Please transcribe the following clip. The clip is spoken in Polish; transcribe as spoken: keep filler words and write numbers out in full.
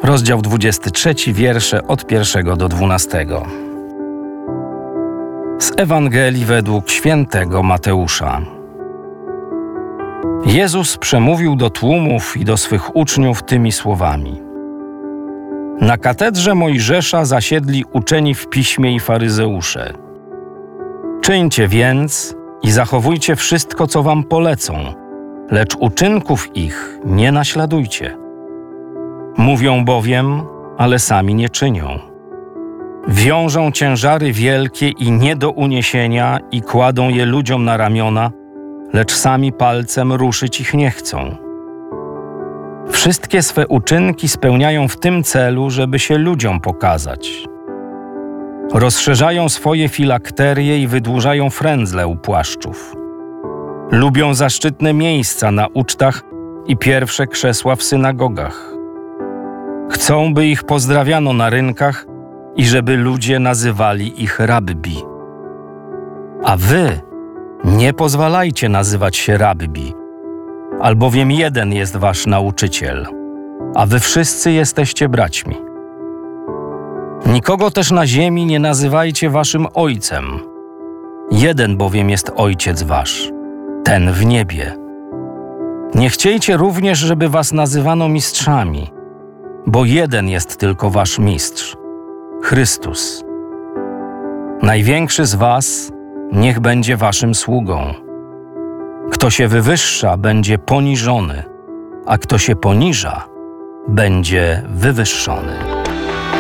Rozdział dwudziesty trzeci, wiersze od pierwszego do dwunastego. Z Ewangelii według świętego Mateusza. Jezus przemówił do tłumów i do swych uczniów tymi słowami. Na katedrze Mojżesza zasiedli uczeni w piśmie i faryzeusze. Czyńcie więc i zachowujcie wszystko, co wam polecą, lecz uczynków ich nie naśladujcie. Mówią bowiem, ale sami nie czynią. Wiążą ciężary wielkie i nie do uniesienia i kładą je ludziom na ramiona, lecz sami palcem ruszyć ich nie chcą. Wszystkie swe uczynki spełniają w tym celu, żeby się ludziom pokazać. Rozszerzają swoje filakterie i wydłużają frędzle u płaszczów. Lubią zaszczytne miejsca na ucztach i pierwsze krzesła w synagogach. Chcą, by ich pozdrawiano na rynkach i żeby ludzie nazywali ich rabbi. A wy nie pozwalajcie nazywać się rabbi, albowiem jeden jest wasz nauczyciel, a wy wszyscy jesteście braćmi. Nikogo też na ziemi nie nazywajcie waszym ojcem. Jeden bowiem jest ojciec wasz, ten w niebie. Nie chciejcie również, żeby was nazywano mistrzami, bo jeden jest tylko wasz mistrz, Chrystus. Największy z was niech będzie waszym sługą. Kto się wywyższa, będzie poniżony, a kto się poniża, będzie wywyższony.